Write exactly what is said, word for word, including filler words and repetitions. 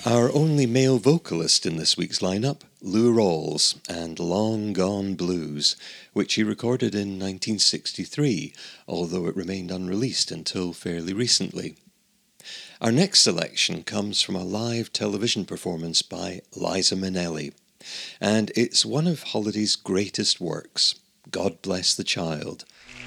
Our only male vocalist in this week's lineup, Lou Rawls and Long Gone Blues, which he recorded in nineteen sixty-three, although it remained unreleased until fairly recently. Our next selection comes from a live television performance by Liza Minnelli, and it's one of Holiday's greatest works, God Bless the Child.